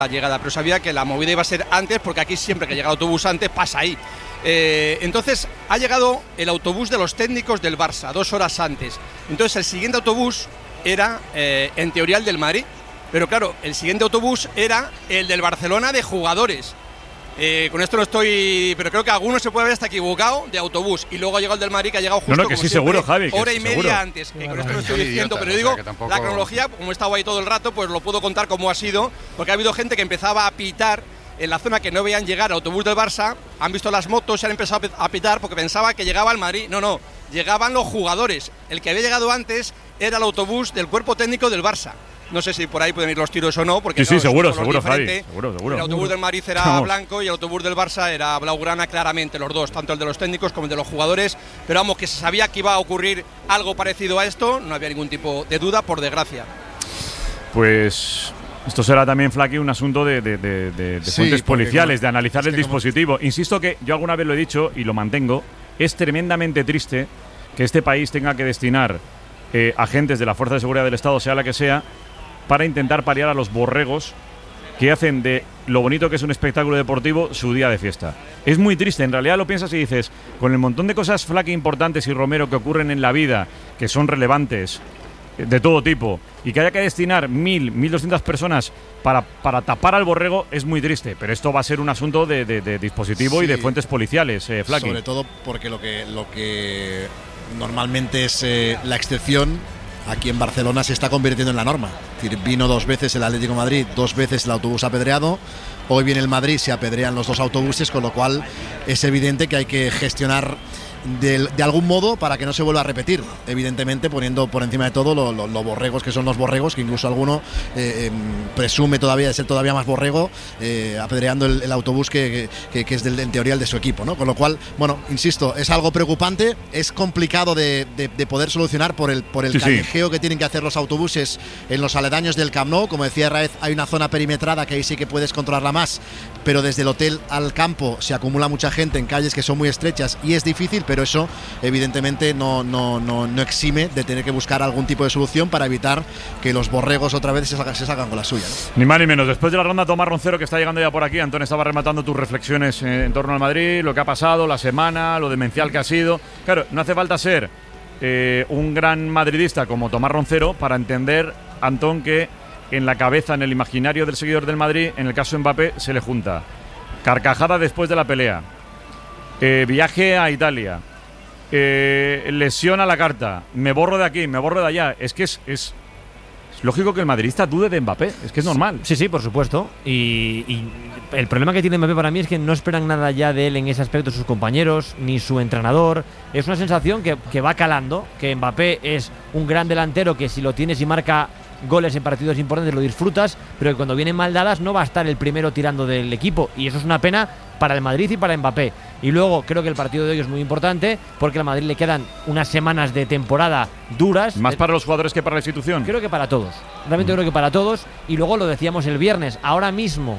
la llegada, pero sabía que la movida iba a ser antes, porque aquí siempre que llega el autobús antes pasa ahí. Entonces ha llegado el autobús de los técnicos del Barça 2 horas antes. Entonces el siguiente autobús era en teoría el del Madrid, pero claro, el siguiente autobús era el del Barcelona de jugadores. Con esto no estoy, pero creo que alguno se puede haber hasta equivocado de autobús, y luego ha llegado el del Madrid, que ha llegado justo que sí, seguro, Javi, hora y media seguro antes, que con esto no estoy diciendo, pero digo, tampoco... la cronología, como he estado ahí todo el rato, pues lo puedo contar cómo ha sido, porque ha habido gente que empezaba a pitar en la zona que no veían llegar al autobús del Barça, han visto las motos y han empezado a pitar porque pensaba que llegaba el Madrid. No, llegaban los jugadores. El que había llegado antes era el autobús del cuerpo técnico del Barça. No sé si por ahí pueden ir los tiros o no, porque sí, claro, seguro, Javi, seguro. El autobús del Madrid era blanco y el autobús del Barça era blaugrana, claramente, los dos, tanto el de los técnicos como el de los jugadores, pero vamos, que se sabía que iba a ocurrir algo parecido a esto, no había ningún tipo de duda, por desgracia. Pues esto será también, Flaky, un asunto de fuentes policiales, de analizar el dispositivo. Insisto que yo alguna vez lo he dicho y lo mantengo, es tremendamente triste que este país tenga que destinar agentes de la Fuerza de Seguridad del Estado, sea la que sea, para intentar paliar a los borregos que hacen de lo bonito que es un espectáculo deportivo su día de fiesta. Es muy triste, en realidad lo piensas y dices, con el montón de cosas, Flaky, importantes y Romero, que ocurren en la vida, que son relevantes, de todo tipo, y que haya que destinar 1.200 personas para tapar al borrego, es muy triste, pero esto va a ser un asunto de dispositivo y de fuentes policiales, Flaky. Sobre todo porque lo que normalmente es la excepción, aquí en Barcelona se está convirtiendo en la norma. Es decir, vino 2 veces el Atlético de Madrid, 2 veces el autobús apedreado. Hoy viene el Madrid, se apedrean los 2 autobuses, con lo cual es evidente que hay que gestionar de algún modo para que no se vuelva a repetir, evidentemente poniendo por encima de todo los borregos que son los borregos, que incluso alguno presume todavía de ser todavía más borrego, apedreando el autobús que es en teoría el de su equipo, ¿no? Con lo cual, bueno, insisto, es algo preocupante, es complicado de poder solucionar por el callejeo que tienen que hacer los autobuses en los aledaños del Camp Nou. Como decía Raez, hay una zona perimetrada que ahí sí que puedes controlarla más, pero desde el hotel al campo se acumula mucha gente en calles que son muy estrechas y es difícil, pero eso evidentemente no exime de tener que buscar algún tipo de solución para evitar que los borregos otra vez se salgan con la suya, ¿no? Ni más ni menos. Después de la ronda, Tomás Roncero, que está llegando ya por aquí. Antón estaba rematando tus reflexiones en torno al Madrid, lo que ha pasado, la semana, lo demencial que ha sido. Claro, no hace falta ser un gran madridista como Tomás Roncero para entender, Antón, que en la cabeza, en el imaginario del seguidor del Madrid, en el caso de Mbappé, se le junta carcajada después de la pelea, viaje a Italia, lesión a la carta, me borro de aquí, me borro de allá. Es que es lógico que el madridista dude de Mbappé, es que es normal. Sí, por supuesto. Y el problema que tiene Mbappé para mí es que no esperan nada ya de él en ese aspecto sus compañeros, ni su entrenador. Es una sensación que va calando, que Mbappé es un gran delantero que si lo tienes y marca goles en partidos importantes lo disfrutas, pero que cuando vienen mal dadas no va a estar el primero tirando del equipo, y eso es una pena para el Madrid y para Mbappé. Y luego creo que el partido de hoy es muy importante porque al Madrid le quedan unas semanas de temporada duras. ¿Más para los jugadores que para la institución? Creo que para todos, realmente creo que para todos. Y luego lo decíamos el viernes, ahora mismo,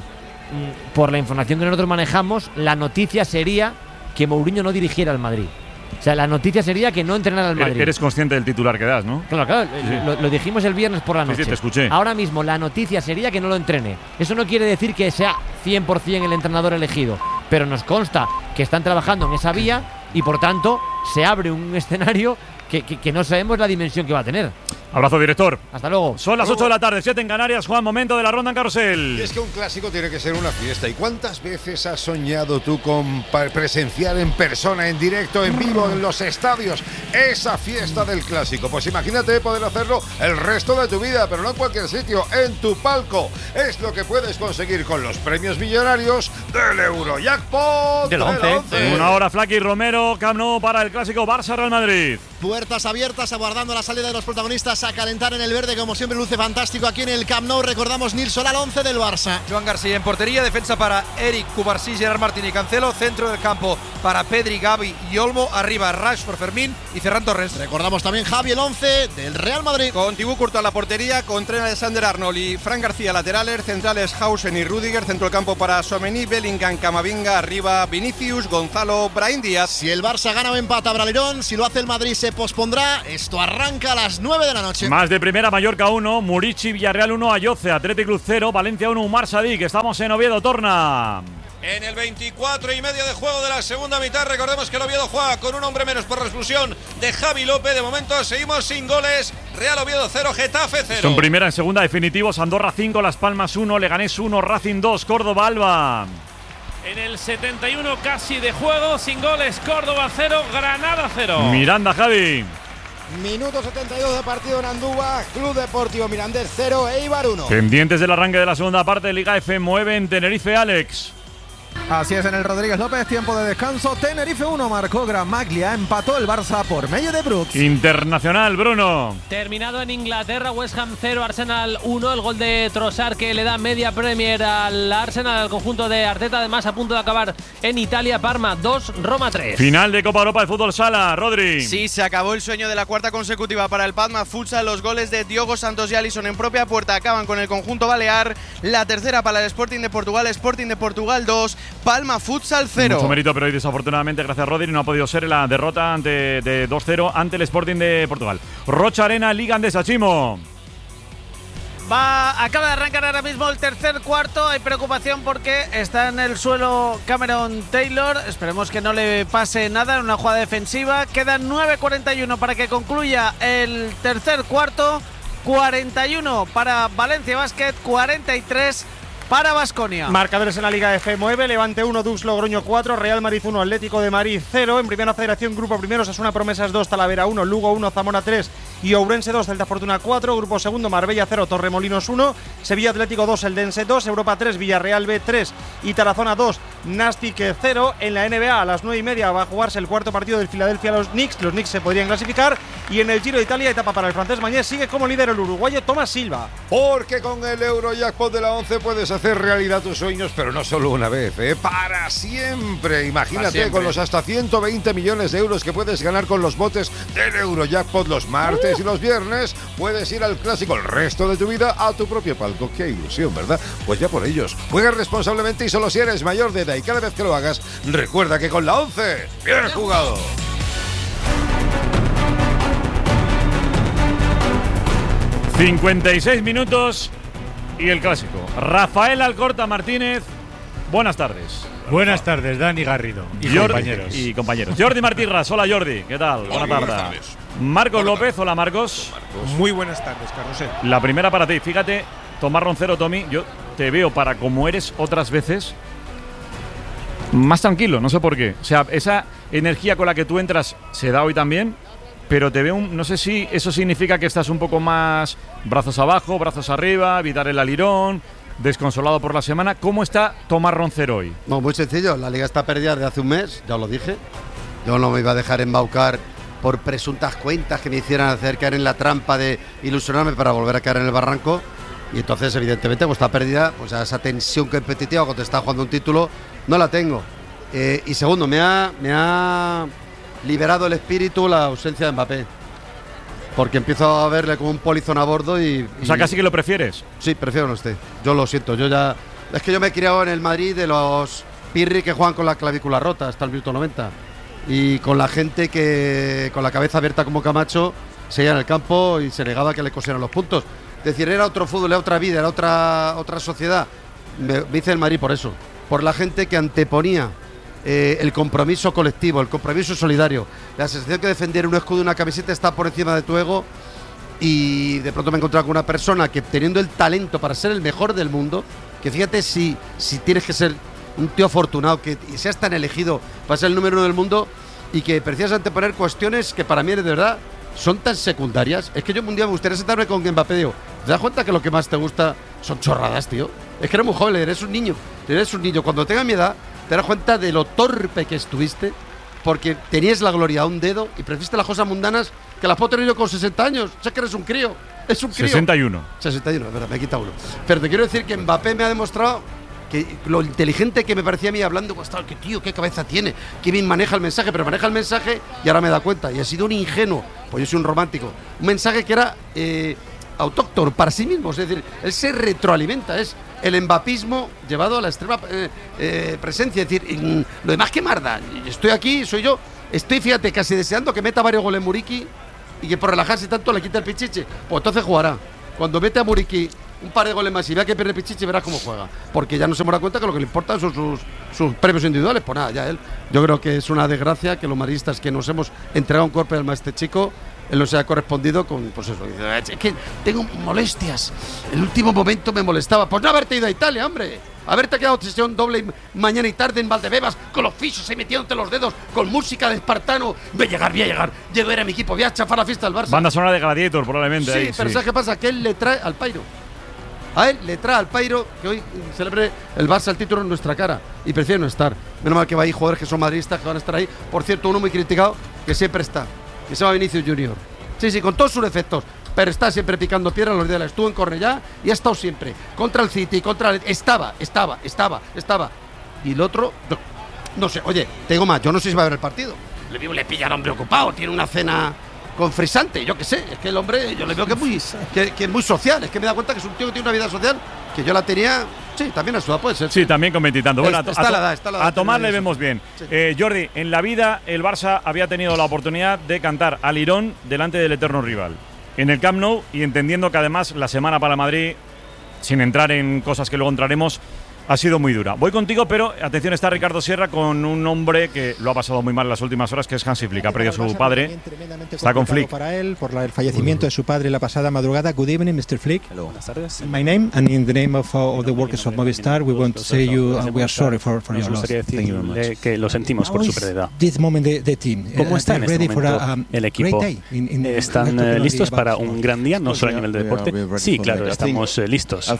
por la información que nosotros manejamos, la noticia sería que Mourinho no dirigiera al Madrid. O sea, la noticia sería que no entrenara al Madrid. Eres consciente del titular que das, ¿no? Claro, sí. Lo dijimos el viernes por la noche. Sí, te escuché. Ahora mismo la noticia sería que no lo entrene. Eso no quiere decir que sea 100% el entrenador elegido, pero nos consta que están trabajando en esa vía y por tanto se abre un escenario que no sabemos la dimensión que va a tener. Abrazo, director. Hasta luego. Son las 8 de la tarde, 7 en Canarias. Juan, momento de la ronda en carrusel. Y es que un clásico tiene que ser una fiesta. ¿Y cuántas veces has soñado tú con presenciar en persona, en directo, en vivo, en los estadios, esa fiesta del clásico? Pues imagínate poder hacerlo el resto de tu vida, pero no en cualquier sitio, en tu palco. Es lo que puedes conseguir con los premios millonarios del Eurojackpot del 11. Una hora, Flaky, Romero, Camp Nou para el clásico Barça-Real Madrid. Puertas abiertas, aguardando la salida de los protagonistas a calentar en el verde, como siempre luce fantástico aquí en el Camp Nou. Recordamos Nil Solal, 11 del Barça. Joan García en portería, defensa para Eric, Cubarsí, Gerard Martín y Cancelo, centro del campo para Pedri, Gavi y Olmo, arriba Rashford, Fermín y Ferran Torres. Recordamos también Javi, el 11 del Real Madrid. Con Thibaut Courtois en la portería, con Trent Alexander-Arnold y Fran García laterales, centrales Hausen y Rüdiger, centro del campo para Tchouaméni, Bellingham, Camavinga, arriba Vinicius, Gonzalo, Brahim Díaz. Si el Barça gana o empata, Bralerón, si lo hace el Madrid se pospondrá. Esto arranca a las 9 de la noche. Más de primera, Mallorca 1, Murici, Villarreal 1, Ayoce, Athletic Club 0, Valencia 1, Umar Sadik. Estamos en Oviedo, Torna. En el 24 y medio de juego de la segunda mitad, recordemos que el Oviedo juega con un hombre menos por la expulsión de Javi López. De momento seguimos sin goles. Real Oviedo 0, Getafe 0. Son primera, en segunda definitivos, Andorra 5, Las Palmas 1, Leganés 1, Racing 2, Córdoba Alba. En el 71 casi de juego, sin goles, Córdoba 0, Granada 0. Miranda, Javi. Minuto 72 de partido en Andúba, Club Deportivo Mirandés 0, Eibar 1. Pendientes del arranque de la segunda parte de Liga F, mueve en Tenerife, Alex. Así es, en el Rodríguez López, tiempo de descanso. Tenerife 1, marcó Gramaglia, empató el Barça por medio de Brooks. Internacional, Bruno. Terminado en Inglaterra, West Ham 0, Arsenal 1. El gol de Trossard que le da media Premier al Arsenal, al conjunto de Arteta. Además, a punto de acabar en Italia, Parma 2, Roma 3. Final de Copa Europa de Fútbol Sala, Rodri. Sí, se acabó el sueño de la cuarta consecutiva para el Palma Futsal. Los goles de Diogo Santos y Alisson en propia puerta acaban con el conjunto balear. La tercera para el Sporting de Portugal 2, Palma Futsal 0. Mucho mérito, pero hoy desafortunadamente, gracias a Rodri, no ha podido ser la derrota de 2-0 ante el Sporting de Portugal. Rocha Arena, Liga Andesa, Chimo. Acaba de arrancar ahora mismo el tercer cuarto. Hay preocupación porque está en el suelo Cameron Taylor. Esperemos que no le pase nada en una jugada defensiva. Quedan 9:41 para que concluya el tercer cuarto. 41 para Valencia Basket, 43 para Baskonia. Marcadores en la Liga F, mueve Levante 1, Dux Logroño 4, Real Madrid 1, Atlético de Madrid 0. En Primera Federación, Grupo Primero, Osasuna Promesas 2, Talavera 1, Lugo 1, Zamora 3 y Ourense 2, Celta Fortuna 4. Grupo Segundo, Marbella 0, Torremolinos 1, Sevilla Atlético 2, Eldense 2, Europa 3, Villarreal B 3 y Tarazona 2, Nastic 0. En la NBA a las 9:30 va a jugarse el cuarto partido del Filadelfia a los Knicks. Los Knicks se podrían clasificar. Y en el Giro de Italia, etapa para el francés Mañés, sigue como líder el uruguayo Tomás Silva. Porque con el Eurojackpot de la 11 puedes hacer realidad tus sueños, pero no solo una vez, para siempre. Imagínate, siempre. Con los hasta 120 millones de euros que puedes ganar con los botes del Eurojackpot los martes y los viernes, puedes ir al clásico el resto de tu vida a tu propio palco. Qué ilusión, ¿verdad? Pues ya por ellos. Juega responsablemente y solo si eres mayor de edad, y cada vez que lo hagas, recuerda que con la 11, bien jugado. ...56 minutos y el clásico. Rafael Alcorta Martínez, buenas tardes. Buenas tardes, Dani Garrido y compañeros. Jordi Martínez, hola Jordi, ¿qué tal? Buenas tardes. Marcos López, hola Marcos. Muy buenas tardes, Carrusel. La primera para ti, fíjate, Tomás Roncero, Tommy, yo te veo para como eres otras veces más tranquilo, no sé por qué. O sea, esa energía con la que tú entras se da hoy también. Pero te veo, no sé si eso significa que estás un poco más brazos abajo, brazos arriba, evitar el alirón, desconsolado por la semana. ¿Cómo está Tomás Roncero hoy? No, muy sencillo, la liga está perdida desde hace un mes, ya os lo dije. Yo no me iba a dejar embaucar por presuntas cuentas que me hicieran hacer caer en la trampa de ilusionarme para volver a caer en el barranco. Y entonces, evidentemente, pues está perdida, pues esa tensión competitiva cuando te está jugando un título, no la tengo. Y segundo, me ha liberado el espíritu la ausencia de Mbappé, porque empiezo a verle como un polizón a bordo y o sea, casi que lo prefieres. Sí, prefiero no esté. Yo lo siento, es que yo me he criado en el Madrid de los Pirri que juegan con la clavícula rota hasta el minuto 90 y con la gente que con la cabeza abierta como Camacho seguía en el campo y se negaba que le cosieran los puntos. Es decir, era otro fútbol, era otra vida, era otra sociedad. Me hice el Madrid por eso, por la gente que anteponía el compromiso colectivo, el compromiso solidario, la sensación que defender un escudo y una camiseta está por encima de tu ego. Y de pronto me he encontrado con una persona que, teniendo el talento para ser el mejor del mundo, que fíjate si tienes que ser un tío afortunado, que seas tan elegido para ser el número 1 del mundo y que prefieras anteponer cuestiones que para mí de verdad son tan secundarias. Es que yo un día me gustaría sentarme con Mbappé y digo, ¿te das cuenta que lo que más te gusta son chorradas, tío? Es que eres muy joven, eres un niño. Cuando tengas mi edad te das cuenta de lo torpe que estuviste, porque tenías la gloria a un dedo y preferiste las cosas mundanas que las puedo tener yo con 60 años. O sea, que eres un crío. Es un crío. 61, es verdad, me he quitado uno. Pero te quiero decir que Mbappé me ha demostrado que lo inteligente que me parecía a mí hablando, pues qué tío, qué cabeza tiene, qué bien maneja el mensaje, pero maneja el mensaje y ahora me da cuenta. Y ha sido un ingenuo, pues yo soy un romántico. Un mensaje que era autóctono para sí mismo, es decir, él se retroalimenta, es el embapismo llevado a la extrema presencia, es decir, lo demás que marda, estoy aquí, soy yo, Estoy, fíjate, casi deseando que meta varios goles Muriqui y que por relajarse tanto le quite el Pichichi. Pues entonces jugará. Cuando mete a Muriqui un par de goles más y vea que pierde Pichichi, verás cómo juega. Porque ya no se me da cuenta que lo que le importa son sus premios individuales. Pues nada, ya él. Yo creo que es una desgracia que los madridistas que nos hemos entregado un cuerpo al este chico, él no se ha correspondido con, pues eso. Es que tengo molestias. El último momento me molestaba. Pues no haberte ido a Italia, hombre. Haberte quedado sesión doble mañana y tarde en Valdebebas, con los fichos ahí metiéndote los dedos, con música de espartano. Voy a llegar. Yo era mi equipo, voy a chafar la fiesta del Barça. Banda sonora de Gladiator, probablemente. Sí, ahí, pero ¿sabes qué pasa? Que él le trae al Pairo. A él le trae al Pairo que hoy celebre el Barça el título en nuestra cara. Y prefiere no estar. Menos mal que va ahí jugadores que son madridistas que van a estar ahí. Por cierto, uno muy criticado que siempre está, que se llama Vinicius Junior. Sí, con todos sus defectos, pero está siempre picando piedra a los días. Estuvo en Cornellá y ha estado siempre contra el City, contra el... Estaba. Y el otro, no sé, oye, te digo más, yo no sé si va a ver el partido. Le pilla al hombre ocupado, tiene una cena con frisante, yo qué sé. Es que el hombre, yo le veo que es muy social. Es que me da cuenta que es un tío que tiene una vida social que yo la tenía. Sí, también a su edad puede ser. Sí, también con veintitantos. Bueno, está la edad. A Tomás le vemos bien. Sí. Jordi, en la vida el Barça había tenido la oportunidad de cantar al Lirón delante del eterno rival. En el Camp Nou, y entendiendo que además la semana para Madrid, sin entrar en cosas que luego entraremos, ha sido muy dura. Voy contigo, pero atención, está Ricardo Sierra con un hombre que lo ha pasado muy mal en las últimas horas, que es Hansi Flick. Ha perdido a su padre. Está con Flick. Para él, por el fallecimiento de su padre la pasada madrugada. Good evening, Mr. Flick. Hello. Buenas tardes. In my name and in the name of the workers of Movistar, we want to say we are sorry for your loss. Decirle que lo sentimos por su pérdida. ¿Cómo está en este momento el equipo? ¿Están listos para un gran día, no solo a nivel de deporte? Sí, claro, estamos listos.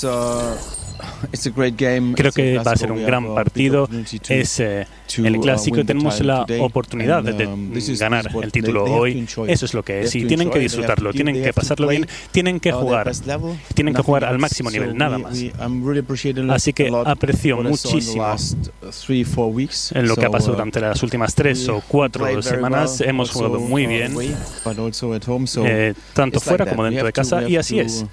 Creo que va a ser un gran partido. Es el clásico y tenemos la oportunidad de ganar el título hoy. Eso es lo que es. Y tienen que disfrutarlo, tienen que pasarlo bien, tienen que jugar al máximo nivel, nada más. Así que aprecio muchísimo en lo que ha pasado durante las últimas 3 o 4 semanas. Hemos jugado muy bien, tanto fuera como dentro de casa, y así es.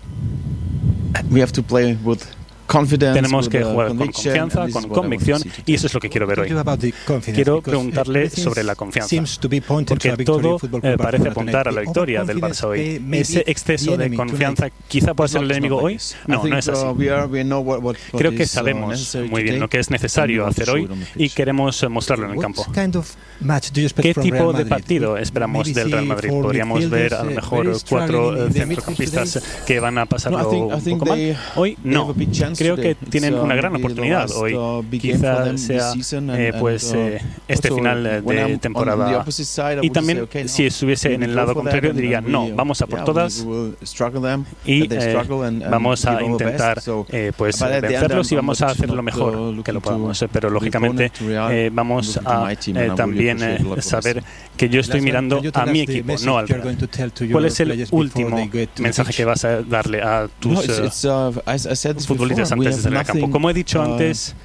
Tenemos que jugar con confianza, con convicción, y eso es lo que quiero ver hoy. Quiero preguntarle sobre la confianza, porque todo parece apuntar a la victoria del Barça hoy. ¿Ese exceso de confianza quizá pueda ser el enemigo hoy? No, no es así. Creo que sabemos muy bien lo que es necesario hacer hoy y queremos mostrarlo en el campo. ¿Qué tipo de partido esperamos del Real Madrid? Podríamos ver a lo mejor 4 centrocampistas que van a pasarlo un poco mal. Hoy no. Creo que tienen una gran oportunidad hoy. Quizá sea este final de temporada. Y también, si estuviese en el lado contrario, diría no, vamos a por todas y vamos a intentar vencerlos y vamos a hacer lo mejor que lo podamos. Pero lógicamente vamos a también saber que yo estoy mirando a mi equipo, no al Real. ¿Cuál es el último mensaje que vas a darle a tus futbolistas antes del campo? Como he dicho antes,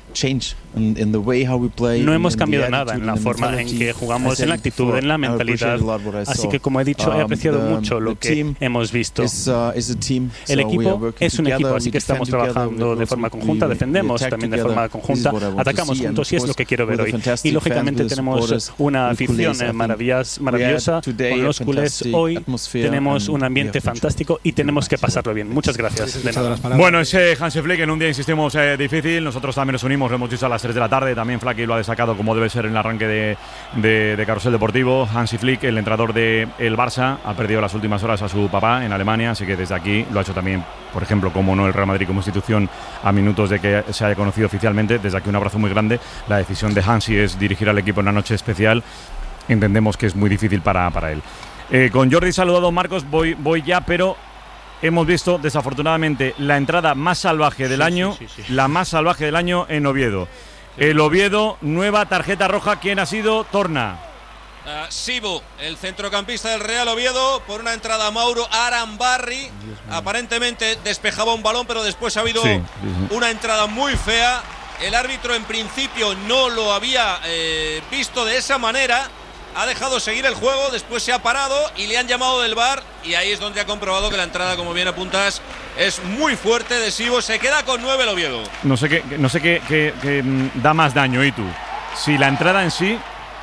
no hemos cambiado nada en la forma en que jugamos, en la actitud, en la mentalidad. Así que, como he dicho, he apreciado mucho lo que hemos visto. El equipo es un equipo, así que estamos trabajando de forma conjunta, defendemos también de forma conjunta, atacamos juntos, y es lo que quiero ver hoy. Y lógicamente tenemos una afición maravillosa con los culés. Hoy tenemos un ambiente fantástico y tenemos que pasarlo bien. Muchas gracias. De nada. Bueno, ese Hansi Flick en un día, insistimos, difícil. Nosotros también nos unimos, lo hemos dicho a las 3 de la tarde. También Flaky lo ha destacado como debe ser en el arranque de Carrusel Deportivo. Hansi Flick, el entrenador del Barça, ha perdido las últimas horas a su papá en Alemania, así que desde aquí lo ha hecho también, por ejemplo, como no el Real Madrid como institución, a minutos de que se haya conocido oficialmente. Desde aquí un abrazo muy grande. La decisión de Hansi es dirigir al equipo en una noche especial. Entendemos que es muy difícil para él. Con Jordi saludado, Marcos, voy ya, pero hemos visto desafortunadamente la entrada más salvaje del año, la más salvaje del año en Oviedo. El Oviedo, nueva tarjeta roja. ¿Quién ha sido? Torna. Sibu, el centrocampista del Real Oviedo, por una entrada a Mauro Arambarri. Aparentemente despejaba un balón, pero después ha habido una entrada muy fea. El árbitro en principio no lo había visto de esa manera. Ha dejado seguir el juego, después se ha parado y le han llamado del VAR, y ahí es donde ha comprobado que la entrada, como bien apuntas, es muy fuerte de Sibo. Se queda con 9 el Oviedo. No sé qué da más daño, ¿y tú? Si la entrada en sí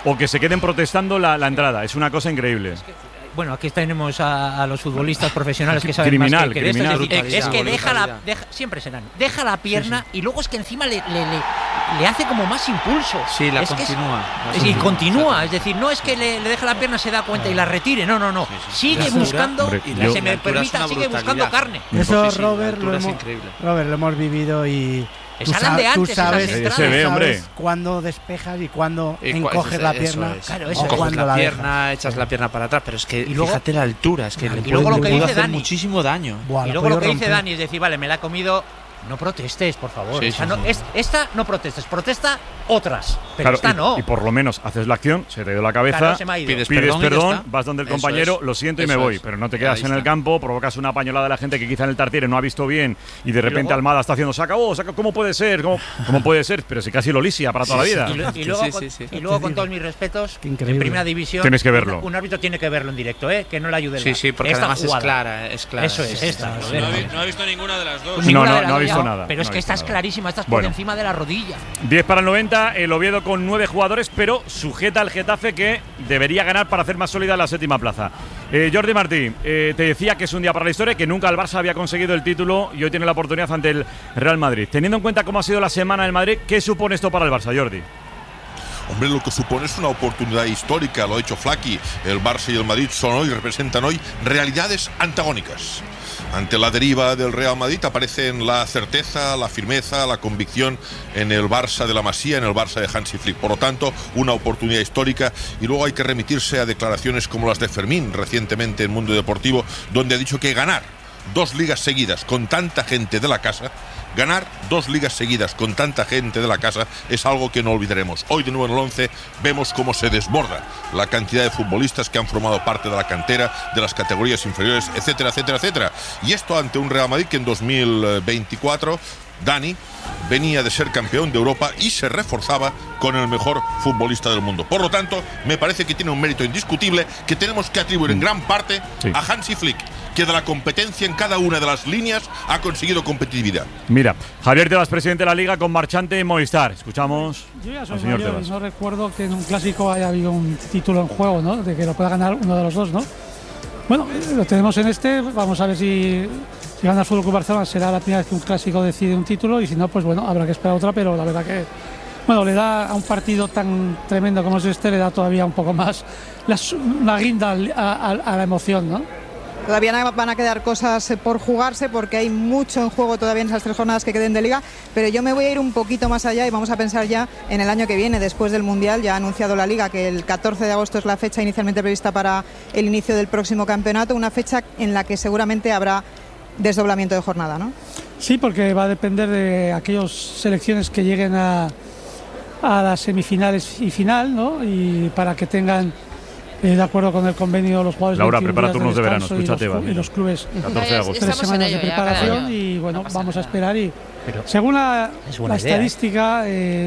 o que se queden protestando la entrada. Es una cosa increíble. Bueno, aquí tenemos a los futbolistas profesionales que saben criminal, más que criminal. de esto. Es que siempre serán. Deja la pierna y luego es que encima le hace como más impulso. Sí, la es continúa. Y continúa, es decir, no es que le deja la pierna, se da cuenta y la retire. No. Sigue buscando, se me permita, sigue buscando carne. Eso, Robert, lo hemos vivido y... Tú sabes cuándo despejas y cuándo encoges la pierna. Claro, eso coges la pierna, echas la pierna para atrás, pero es que fíjate la altura, es que le puede hacer muchísimo daño. Y luego lo que dice Dani es decir, vale, me la he comido. No protestes, por favor. Esta no protestes, protesta otras. Pero claro, esta no. Y por lo menos haces la acción, se te dio la cabeza, pides perdón, vas donde el compañero, lo siento y me voy. Pero no te quedas en el campo, provocas una pañolada de la gente que quizá en el Tartiere no ha visto bien y de repente Almada está haciendo, se acabó, ¿cómo puede ser? ¿Cómo puede ser? Pero si casi lo lisia para toda la vida. Y luego con todos mis respetos, en primera división, tienes que verlo. Un árbitro tiene que verlo en directo, que no le ayude. Sí, porque además es clara. Eso es, esta. No ha visto ninguna de las dos. No ha visto nada. Pero es que esta es clarísima, esta es por encima de la rodilla. 10 para el 90, el Oviedo con 9 jugadores, pero sujeta al Getafe, que debería ganar para hacer más sólida la séptima plaza. Jordi Martí, te decía que es un día para la historia, que nunca el Barça había conseguido el título y hoy tiene la oportunidad ante el Real Madrid. Teniendo en cuenta cómo ha sido la semana del Madrid, ¿qué supone esto para el Barça, Jordi? Hombre, lo que supone es una oportunidad histórica, lo ha dicho Flaqui. El Barça y el Madrid representan hoy realidades antagónicas. Ante la deriva del Real Madrid aparecen la certeza, la firmeza, la convicción en el Barça de la Masía, en el Barça de Hansi Flick. Por lo tanto, una oportunidad histórica, y luego hay que remitirse a declaraciones como las de Fermín recientemente en Mundo Deportivo, donde ha dicho que ganar 2 ligas seguidas con tanta gente de la casa, es algo que no olvidaremos. Hoy de nuevo en el 11 vemos cómo se desborda la cantidad de futbolistas que han formado parte de la cantera, de las categorías inferiores, etcétera, etcétera, etcétera. Y esto ante un Real Madrid que en 2024, Dani, venía de ser campeón de Europa y se reforzaba con el mejor futbolista del mundo. Por lo tanto, me parece que tiene un mérito indiscutible que tenemos que atribuir en gran parte a Hansi Flick, que de la competencia en cada una de las líneas ha conseguido competitividad. Mira, Javier Tebas, presidente de la Liga, con Marchante y Movistar. Escuchamos al señor Tebas. No recuerdo que en un clásico haya habido un título en juego, ¿no? De que lo pueda ganar uno de los dos, ¿no? Bueno, lo tenemos en vamos a ver si gana el Fútbol Club Barcelona, será la primera vez que un clásico decide un título, y si no, pues bueno, habrá que esperar otra, pero la verdad que, bueno, le da a un partido tan tremendo como es le da todavía un poco más la guinda a la emoción, ¿no? Todavía van a quedar cosas por jugarse porque hay mucho en juego todavía en esas 3 jornadas que queden de Liga, pero yo me voy a ir un poquito más allá y vamos a pensar ya en el año que viene, después del Mundial. Ya ha anunciado la Liga que el 14 de agosto es la fecha inicialmente prevista para el inicio del próximo campeonato, una fecha en la que seguramente habrá desdoblamiento de jornada, ¿no? Sí, porque va a depender de aquellas selecciones que lleguen a las semifinales y final, ¿no? Y para que tengan de acuerdo con el convenio los jugadores. Laura, prepara turnos de verano, escúchate. Y los clubes 14 de agosto. 3 semanas de preparación y bueno, vamos a esperar. Y según la estadística,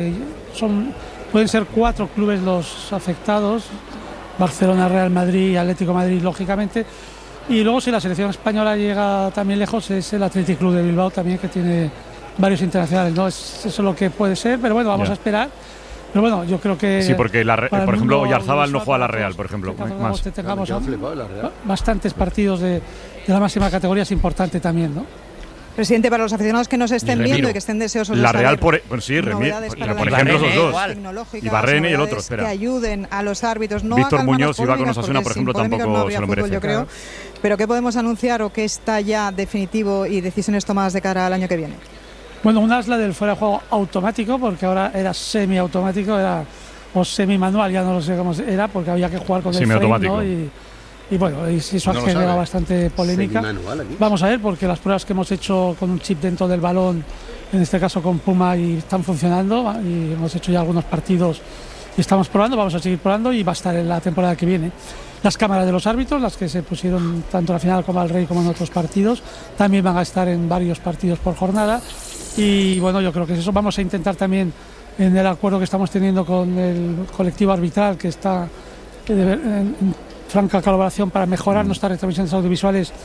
pueden ser 4 clubes los afectados: Barcelona, Real Madrid y Atlético de Madrid, lógicamente. Y luego, si la selección española llega también lejos, es el Athletic Club de Bilbao también, que tiene varios internacionales, ¿no? Eso es lo que puede ser, pero bueno, vamos a esperar. Pero bueno, yo creo que... Sí, porque por ejemplo, Oyarzábal no juega a la Real, por ejemplo. Tengamos bastantes partidos de la máxima categoría es importante también, ¿no? Presidente, para los aficionados que nos estén viendo y que estén deseosos de la saber, Real, por ejemplo, los dos. Y Barrene y el otro, espera. Que ayuden a los árbitros. No Víctor Muñoz y Vaco Osasuna, por ejemplo, tampoco se lo merece. Yo creo. Pero ¿qué podemos anunciar o qué está ya definitivo y decisiones tomadas de cara al año que viene? Bueno, una es la del fuera de juego automático, porque ahora era semiautomático, o semimanual, ya no lo sé cómo era, porque había que jugar con el frame, ¿no? Y bueno, eso ha generado bastante polémica. Vamos a ver, porque las pruebas que hemos hecho con un chip dentro del balón, en este caso con Puma, y están funcionando, y hemos hecho ya algunos partidos y estamos probando, vamos a seguir probando y va a estar en la temporada que viene. Las cámaras de los árbitros, las que se pusieron tanto en la final como al Rey como en otros partidos, también van a estar en varios partidos por jornada. Y bueno, yo creo que eso vamos a intentar también, en el acuerdo que estamos teniendo con el colectivo arbitral, que está en franca colaboración para mejorar nuestras retransmisiones audiovisuales,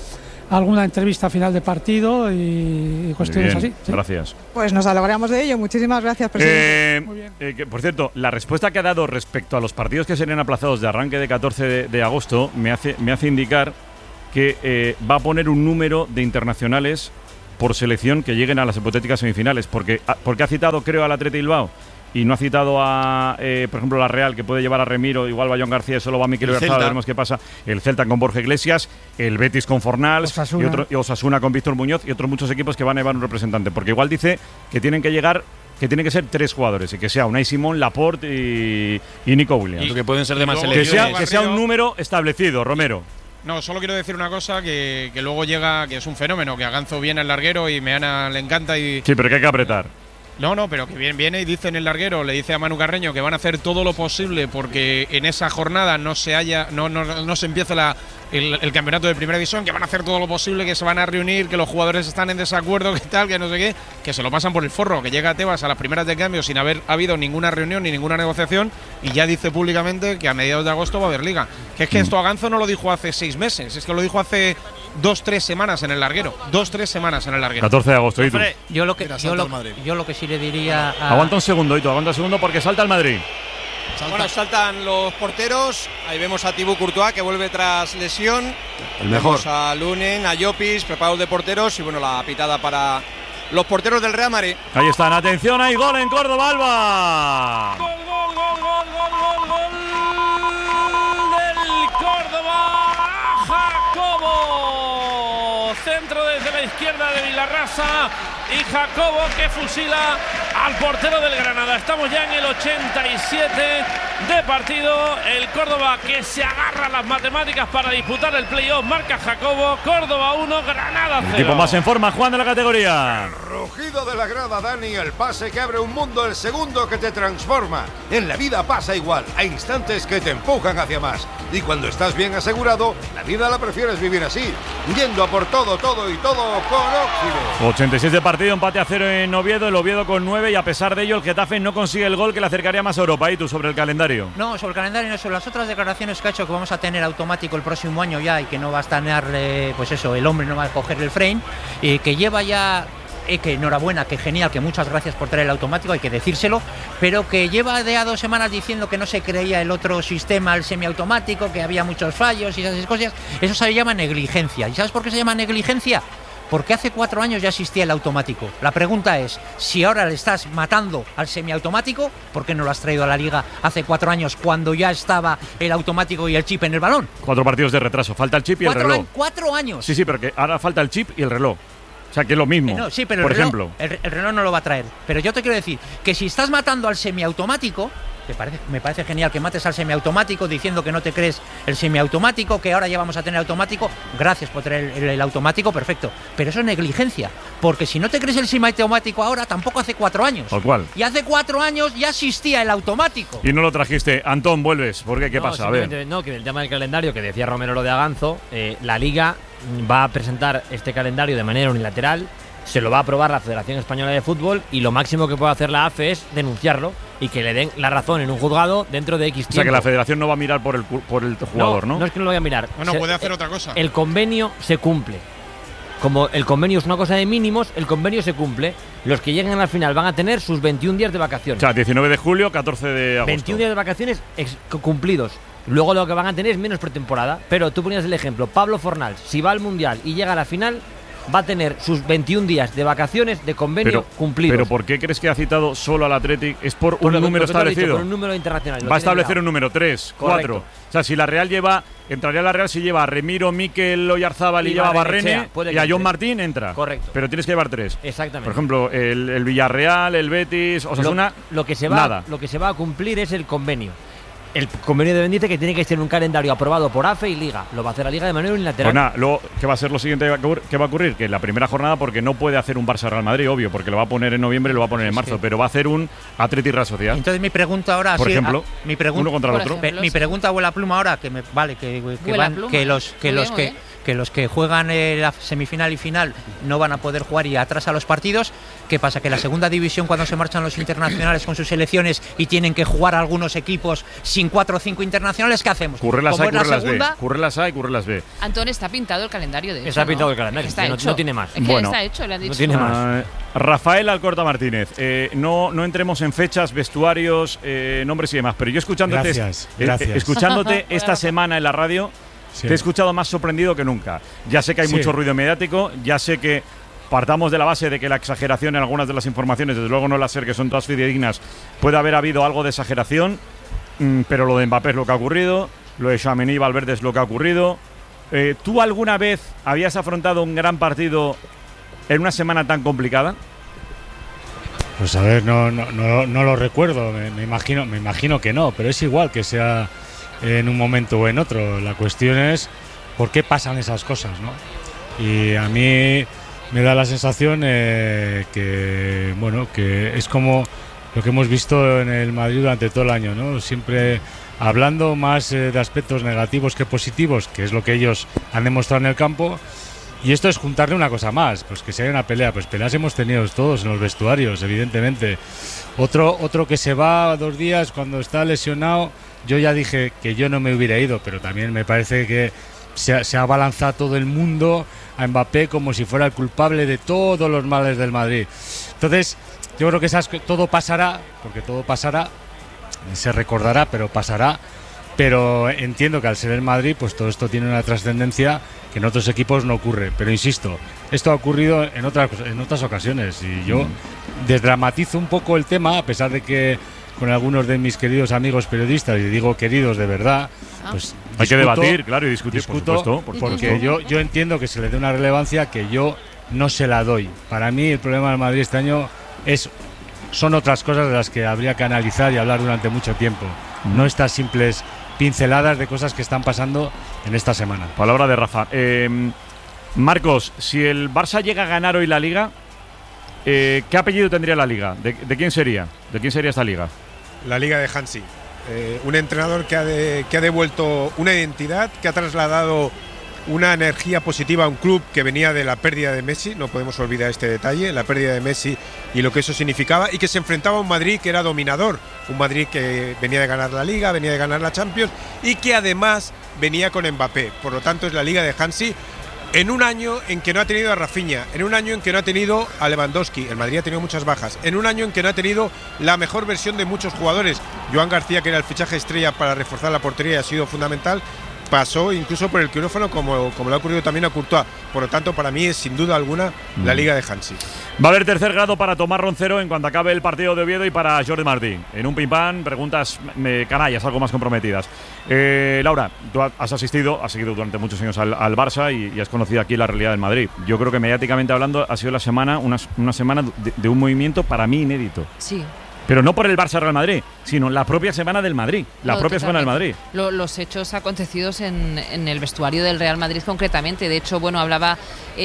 alguna entrevista final de partido y cuestiones así. ¿Sí? Gracias. Pues nos alegramos de ello. Muchísimas gracias, presidente. Muy bien. Por cierto, la respuesta que ha dado respecto a los partidos que serían aplazados de arranque de 14 de agosto me hace indicar que va a poner un número de internacionales por selección que lleguen a las hipotéticas semifinales, porque ha citado, creo, al Athletic Bilbao y no ha citado a, por ejemplo, la Real, que puede llevar a Remiro, igual va John García, solo va Mikel Oyarzabal, veremos qué pasa. El Celta con Borja Iglesias, el Betis con Fornals, y Osasuna con Víctor Muñoz y otros muchos equipos que van a llevar un representante, porque igual dice que tienen que ser 3 jugadores y que sea Unai Simón, Laporte y Nico Williams. Y que pueden ser de más selecciones. Que sea un número establecido, Romero. No, solo quiero decir una cosa, que luego llega, que es un fenómeno, que a Ganzo viene al larguero y Meana le encanta y... Sí, pero que hay que apretar. No, pero que viene y dice en el larguero, le dice a Manu Carreño que van a hacer todo lo posible porque en esa jornada no se empiece el campeonato de primera división, que van a hacer todo lo posible, que se van a reunir, que los jugadores están en desacuerdo, que tal, que no sé qué, que se lo pasan por el forro, que llega Tebas a las primeras de cambio sin haber habido ninguna reunión ni ninguna negociación y ya dice públicamente que a mediados de agosto va a haber liga. Que es que esto a Ganzo no lo dijo hace 6 meses, es que lo dijo hace 2-3 semanas en el larguero. 2-3 semanas en el larguero. 14 de agosto, ¿y tú? Yo lo que sí le diría Aguanta un segundo, Ito, aguanta un segundo porque salta el Madrid. Bueno, saltan los porteros. Ahí vemos a Thibaut Courtois, que vuelve tras lesión. El mejor. Vemos a Lunen, a Llopis, preparados de porteros. Y bueno, la pitada para los porteros del Real Madrid. Ahí están, atención, hay gol en Córdoba, Alba. Gol del Córdoba. Jacobo. Centro desde la izquierda de Vilarrasa. Y Jacobo que fusila al portero del Granada. Estamos ya en el 87 de partido. El Córdoba que se agarra a las matemáticas para disputar el playoff. Marca Jacobo. Córdoba 1, Granada 0. El equipo más en forma, Juan, de la categoría. El rugido de la grada, Dani. El pase que abre un mundo. El segundo que te transforma. En la vida pasa igual. Hay instantes que te empujan hacia más. Y cuando estás bien asegurado, la vida la prefieres vivir así. Yendo a por todo y todo con Óxido. 86 de partido. Empate a 0 en Oviedo, el Oviedo con 9 y a pesar de ello el Getafe no consigue el gol que le acercaría más a Europa. ¿Y tú sobre el calendario? No, sobre el calendario no, sobre las otras declaraciones que ha hecho, que vamos a tener automático el próximo año ya y que no va a estar, pues eso, el hombre no va a coger el frame, que lleva ya... que enhorabuena, que genial, que muchas gracias por traer el automático, hay que decírselo, pero que lleva de a 2 semanas diciendo que no se creía el otro sistema, el semiautomático, que había muchos fallos y esas cosas. Eso se llama negligencia. ¿Y sabes por qué se llama negligencia? Porque hace 4 años ya existía el automático. La pregunta es, si ahora le estás matando al semiautomático, ¿por qué no lo has traído a la liga hace 4 años cuando ya estaba el automático y el chip en el balón? 4 partidos de retraso, falta el chip y el reloj. 4 años. Sí, pero que ahora falta el chip y el reloj. O sea, que es lo mismo. No, sí, pero por ejemplo, el reloj no lo va a traer. Pero yo te quiero decir que si estás matando al semiautomático, me parece genial que mates al semiautomático diciendo que no te crees el semiautomático, que ahora ya vamos a tener automático. Gracias por traer el automático, perfecto. Pero eso es negligencia. Porque si no te crees el semiautomático ahora, tampoco hace 4 años. Tal cual. Y hace 4 años ya existía el automático. Y no lo trajiste. Antón, vuelves. ¿Por qué? ¿Qué pasa? A ver. No, que el tema del calendario, que decía Romero lo de Aganzo, la Liga va a presentar este calendario de manera unilateral. Se lo va a aprobar la Federación Española de Fútbol y lo máximo que puede hacer la AFE es denunciarlo y que le den la razón en un juzgado dentro de X tiempo. O sea, que la Federación no va a mirar por el jugador, ¿no? No es que no lo vaya a mirar. Bueno, puede hacer otra cosa. El convenio se cumple. Como el convenio es una cosa de mínimos, el convenio se cumple. Los que lleguen al final van a tener sus 21 días de vacaciones. O sea, 19 de julio, 14 de agosto. 21 días de vacaciones cumplidos. Luego lo que van a tener es menos pretemporada. Pero tú ponías el ejemplo, Pablo Fornals, si va al Mundial y llega a la final, va a tener sus 21 días de vacaciones de convenio cumplidos. ¿Pero por qué crees que ha citado solo al Athletic? ¿Es por un número establecido? Por un número internacional. Va a establecer un número, 3, 4. O sea, si la Real entraría la Real si lleva a Remiro, Mikel Oyarzabal y lleva a Barrene y a John Martín entra. Correcto. Pero tienes que llevar 3. Exactamente. Por ejemplo, el Villarreal, el Betis, Osasuna, lo que se va a cumplir es el convenio. El convenio de Ben dice que tiene que ser un calendario aprobado por AFE y Liga. Lo va a hacer la Liga de manera unilateral. Pues nada, luego, ¿qué va a ser lo siguiente que va a ocurrir? Que en la primera jornada, porque no puede hacer un Barça-Real Madrid, obvio, porque lo va a poner en noviembre y lo va a poner en marzo, pero va a hacer un Athletic Real Sociedad. Entonces mi pregunta ahora... Por ejemplo, uno contra el otro. Mi pregunta vuela pluma ahora, que los que juegan la semifinal y final no van a poder jugar y atrasa los partidos. ¿Qué pasa? Que la segunda división, cuando se marchan los internacionales con sus selecciones y tienen que jugar algunos equipos sin sin 4 o 5 internacionales, ¿qué hacemos? Currelas A y currelas B. Currelas A y currelas B. Antón, está pintado el calendario de hecho. Está pintado el calendario, no tiene más. Es que está hecho, le han dicho. No tiene más. Rafael Alcorta Martínez, no entremos en fechas, vestuarios, nombres y demás, pero yo escuchándote, escuchándote esta semana en la radio, te he escuchado más sorprendido que nunca. Ya sé que hay mucho ruido mediático, ya sé que partamos de la base de que la exageración en algunas de las informaciones, desde luego no las ser que son todas fidedignas, puede haber habido algo de exageración, pero lo de Mbappé es lo que ha ocurrido, lo de Tchouaméni y Valverde es lo que ha ocurrido. ¿Tú alguna vez habías afrontado un gran partido en una semana tan complicada? Pues a ver, no lo recuerdo, me imagino que no, pero es igual que sea en un momento o en otro. La cuestión es por qué pasan esas cosas, ¿no? Y a mí me da la sensación que es como lo que hemos visto en el Madrid durante todo el año, ¿no? Siempre hablando más de aspectos negativos que positivos, que es lo que ellos han demostrado en el campo. Y esto es juntarle una cosa más, pues que si hay una pelea, pues peleas hemos tenido todos en los vestuarios, evidentemente. Otro que se va 2 días cuando está lesionado, yo ya dije que yo no me hubiera ido, pero también me parece que se ha balanzado todo el mundo a Mbappé como si fuera el culpable de todos los males del Madrid. Entonces, yo creo que todo pasará, porque todo pasará, se recordará, pero pasará. Pero entiendo que al ser el Madrid, pues todo esto tiene una trascendencia que en otros equipos no ocurre. Pero insisto, esto ha ocurrido en otras ocasiones y yo desdramatizo un poco el tema, a pesar de que con algunos de mis queridos amigos periodistas, y digo queridos de verdad, pues hay que debatir, claro, y discutir, por supuesto. Porque yo entiendo que se le dé una relevancia que yo no se la doy. Para mí el problema del Madrid este año son otras cosas de las que habría que analizar y hablar durante mucho tiempo. No estas simples pinceladas de cosas que están pasando en esta semana. Palabra de Rafa. Marcos, si el Barça llega a ganar hoy la Liga, ¿qué apellido tendría la Liga? ¿De quién sería? ¿De quién sería esta Liga? La Liga de Hansi. Un entrenador que ha devuelto una identidad, que ha trasladado una energía positiva a un club que venía de la pérdida de Messi, no podemos olvidar este detalle, la pérdida de Messi y lo que eso significaba, y que se enfrentaba a un Madrid que era dominador, un Madrid que venía de ganar la Liga, venía de ganar la Champions y que además venía con Mbappé. Por lo tanto es la Liga de Hansi en un año en que no ha tenido a Rafinha, en un año en que no ha tenido a Lewandowski, el Madrid ha tenido muchas bajas, en un año en que no ha tenido la mejor versión de muchos jugadores. Joan García, que era el fichaje estrella para reforzar la portería, ha sido fundamental, pasó incluso por el quirófano como le ha ocurrido también a Courtois. Por lo tanto, para mí es sin duda alguna la Liga de Hansi. Va a haber tercer grado para Tomás Roncero en cuanto acabe el partido de Oviedo y para Jordi Martí. En un pim-pam, preguntas canallas, algo más comprometidas. Laura, tú has seguido durante muchos años al Barça y has conocido aquí la realidad del Madrid. Yo creo que mediáticamente hablando ha sido la semana una semana de un movimiento para mí inédito. Sí. Pero no por el Barça Real Madrid, sino la propia semana del Madrid. Semana del Madrid. Los hechos acontecidos en el vestuario del Real Madrid concretamente. De hecho, hablaba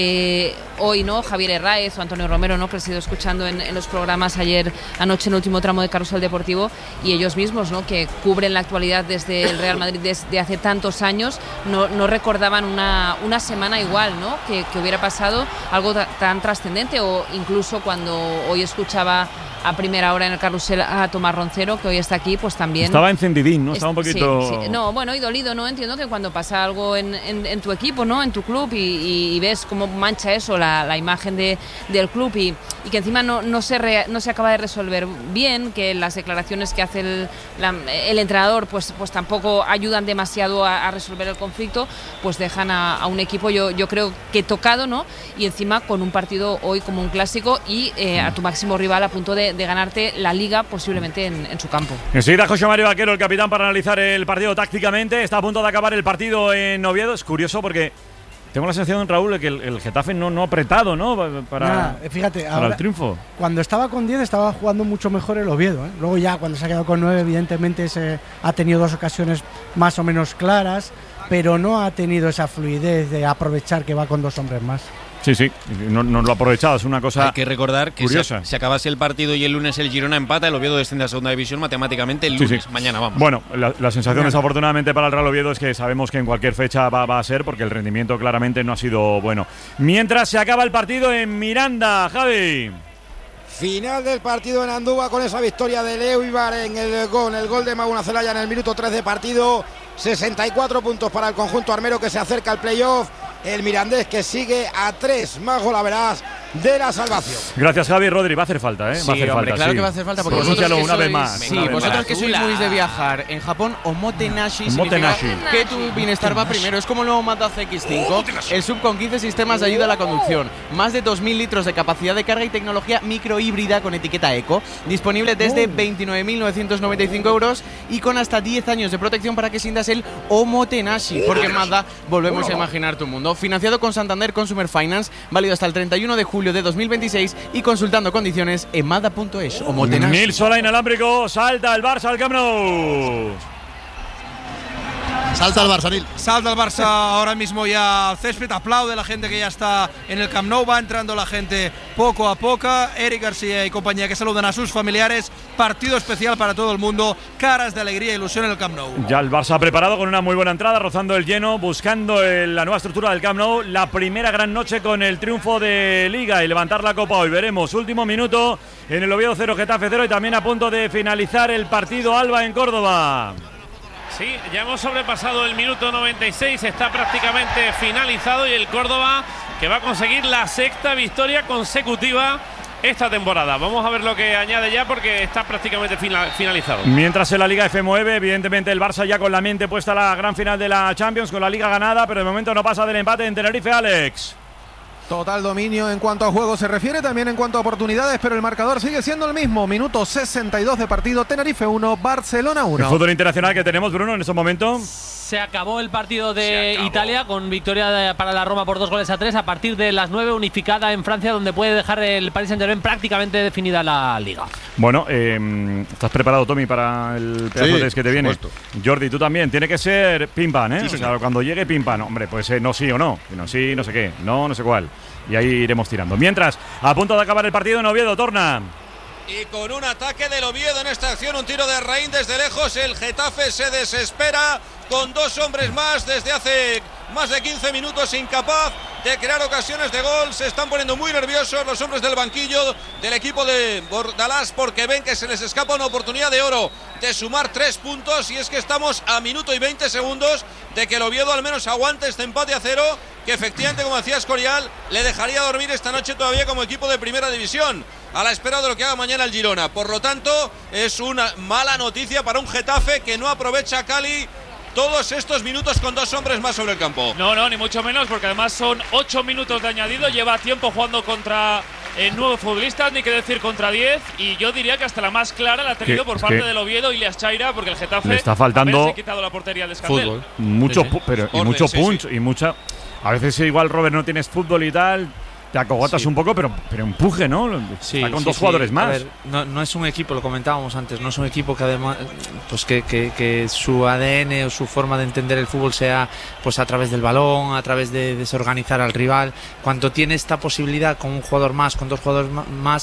hoy, ¿no? Javier Herráez o Antonio Romero, ¿no? Que les he ido escuchando en los programas anoche en el último tramo de Carrusel Deportivo, y ellos mismos, ¿no? Que cubren la actualidad desde el Real Madrid desde hace tantos años, no recordaban una semana igual, ¿no? Que hubiera pasado algo tan trascendente, o incluso cuando hoy escuchaba a primera hora en el Carrusel a Tomás Roncero, que hoy está aquí, pues también... Estaba encendidín, ¿no? Estaba un poquito... Sí. No, y dolido, ¿no? Entiendo que cuando pasa algo en tu equipo, ¿no? En tu club y ves cómo mancha eso la imagen del club y que encima no se acaba de resolver bien, que las declaraciones que hace el entrenador pues tampoco ayudan demasiado a resolver el conflicto, pues dejan a un equipo, yo creo que tocado, ¿no? Y encima con un partido hoy como un clásico y a tu máximo rival a punto de ganarte la Liga posiblemente en su campo. Enseguida José Mario Vaquero, el capitán, para analizar el partido tácticamente. Está a punto de acabar el partido en Oviedo. Es curioso porque tengo la sensación, Raúl, de que el Getafe no ha apretado, ¿no? Para el triunfo. Cuando estaba con 10 estaba jugando mucho mejor el Oviedo, ¿eh? Luego ya cuando se ha quedado con 9 evidentemente ha tenido 2 ocasiones más o menos claras, pero no ha tenido esa fluidez de aprovechar que va con 2 hombres más. Sí, no lo ha aprovechado, es una cosa. Hay que recordar que curiosa. Si acabase el partido y el lunes el Girona empata, el Oviedo desciende a segunda división matemáticamente el lunes. Sí. Mañana vamos. Bueno, la sensación desafortunadamente para el Real Oviedo es que sabemos que en cualquier fecha va a ser, porque el rendimiento claramente no ha sido bueno. Mientras se acaba el partido en Miranda, Javi. Final del partido en Andúba con esa victoria de Leo Ibar en el gol de Maguna Zelaya en el minuto 3 de partido. 64 puntos para el conjunto armero que se acerca al playoff. El Mirandés que sigue a 3 más golaveras de la salvación. Gracias, Javi. Rodri, va a hacer falta, ¿eh? Sí, va a hacer hombre, falta, claro sí. que va a hacer falta porque Pronúncialo vosotros una vez más. Sí, vosotros que sois muy de viajar en Japón, Omotenashi significa que tu bienestar va primero. Es como el nuevo Mazda CX-5, el sub con 15 sistemas de ayuda a la conducción, más de 2.000 litros de capacidad de carga y tecnología microhíbrida con etiqueta Eco, disponible desde 29.995 euros y con hasta 10 años de protección para que sientas el Omotenashi, porque en Mazda volvemos a imaginar tu mundo. Financiado con Santander Consumer Finance, válido hasta el 31 de julio de 2026 y consultando condiciones en Mazda.es. Mil sola inalámbrico, salta el Barça al Camp Nou. Salta el Barça, Nil. Salta el Barça ahora mismo ya al césped, aplaude la gente que ya está en el Camp Nou, va entrando la gente poco a poco, Eric García y compañía que saludan a sus familiares, partido especial para todo el mundo, caras de alegría e ilusión en el Camp Nou. Ya el Barça preparado con una muy buena entrada, rozando el lleno, buscando la nueva estructura del Camp Nou, la primera gran noche con el triunfo de Liga y levantar la copa hoy, veremos, último minuto en el Oviedo 0, Getafe 0 y también a punto de finalizar el partido Alba en Córdoba. Sí, ya hemos sobrepasado el minuto 96, está prácticamente finalizado y el Córdoba que va a conseguir la 6ª victoria consecutiva esta temporada. Vamos a ver lo que añade ya porque está prácticamente finalizado. Mientras en la Liga F mueve, evidentemente el Barça ya con la mente puesta a la gran final de la Champions, con la Liga ganada, pero de momento no pasa del empate en Tenerife, Alex. Total dominio en cuanto a juego se refiere, también en cuanto a oportunidades, pero el marcador sigue siendo el mismo. Minuto 62 de partido, Tenerife 1, Barcelona 1. El fútbol internacional que tenemos, Bruno, en estos momentos. Se acabó el partido de Italia con victoria para la Roma por 2-3. A partir de las 9, unificada en Francia, donde puede dejar el Paris Saint-Germain prácticamente definida la Liga. Bueno, ¿estás preparado, Tommy, para el pedazo de test que te viene? Jordi, tú también. Tiene que ser pim pam, ¿eh? Sí, o sea, cuando llegue pim pam, hombre, pues no sí o no. No sí, no sé qué. No sé cuál. Y ahí iremos tirando. Mientras, a punto de acabar el partido en Oviedo, Torna. Y con un ataque del Oviedo en esta acción, un tiro de Raín desde lejos, el Getafe se desespera con 2 hombres más desde hace más de 15 minutos, incapaz de crear ocasiones de gol. Se están poniendo muy nerviosos los hombres del banquillo del equipo de Bordalás porque ven que se les escapa una oportunidad de oro de sumar 3 puntos y es que estamos a minuto y 20 segundos de que el Oviedo al menos aguante este empate a 0 que efectivamente, como decía Escorial, le dejaría dormir esta noche todavía como equipo de primera división a la espera de lo que haga mañana el Girona. Por lo tanto, es una mala noticia para un Getafe que no aprovecha Cali todos estos minutos con 2 hombres más sobre el campo. No, ni mucho menos, porque además son 8 minutos de añadido. Lleva tiempo jugando contra 9 futbolistas, ni que decir contra 10. Y yo diría que hasta la más clara la ha tenido por parte del Oviedo, Ilias Chaira, porque el Getafe le está faltando ha quitado la portería de Escandel. Fútbol. Mucho, pero y mucho punch y mucha. A veces igual, Robert, no tienes fútbol y tal. Te acogotas un poco, pero empuje, ¿no? Sí, está con 2 jugadores más. A ver, no es un equipo, lo comentábamos antes, no es un equipo que además pues que su ADN o su forma de entender el fútbol sea pues a través del balón, a través de desorganizar al rival. Cuando tiene esta posibilidad con un jugador más, con 2 jugadores más,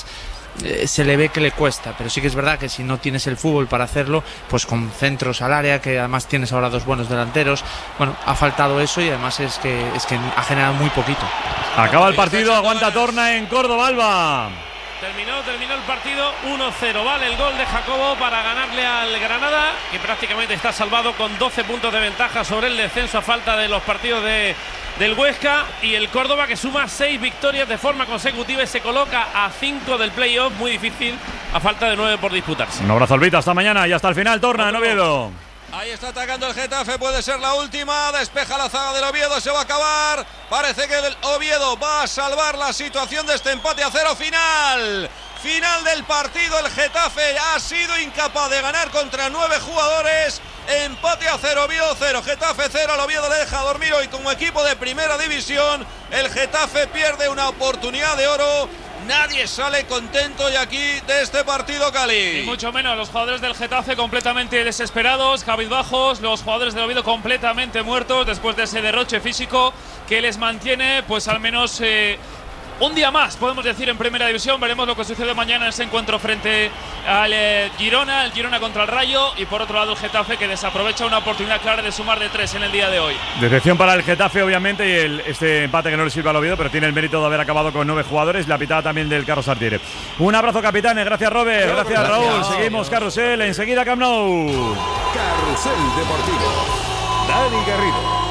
se le ve que le cuesta, pero sí que es verdad que si no tienes el fútbol para hacerlo, pues con centros al área, que además tienes ahora 2 buenos delanteros, bueno, ha faltado eso y además es que ha generado muy poquito. Acaba el partido, aguanta Torna en Córdoba, Alba. Terminó el partido 1-0, vale el gol de Jacobo para ganarle al Granada, que prácticamente está salvado con 12 puntos de ventaja sobre el descenso a falta de los partidos del Huesca, y el Córdoba que suma 6 victorias de forma consecutiva y se coloca a 5 del playoff, muy difícil a falta de 9 por disputarse. Un abrazo, Albita, hasta mañana y hasta el final, Torna en Oviedo. Ahí está atacando el Getafe, puede ser la última, despeja la zaga del Oviedo, se va a acabar, parece que el Oviedo va a salvar la situación de este empate a 0 final del partido. El Getafe ha sido incapaz de ganar contra 9 jugadores, empate a 0, Oviedo 0, Getafe 0, al Oviedo le deja dormir hoy como equipo de primera división, el Getafe pierde una oportunidad de oro. Nadie sale contento y aquí de este partido, Cali. Ni mucho menos, los jugadores del Getafe completamente desesperados, cabizbajos, los jugadores del Oviedo completamente muertos después de ese derroche físico que les mantiene, pues al menos un día más, podemos decir, en Primera División. Veremos lo que sucede mañana en ese encuentro frente al Girona, el Girona contra el Rayo, y por otro lado el Getafe, que desaprovecha una oportunidad clara de sumar de 3 en el día de hoy. Decepción para el Getafe, obviamente, y este empate que no le sirve al Oviedo, pero tiene el mérito de haber acabado con 9 jugadores, la pitada también del Carlos Artiere. Un abrazo, capitanes, gracias Robert, gracias Raúl, seguimos Carrusel, enseguida Camp Nou. Carrusel Deportivo, Dani Garrido.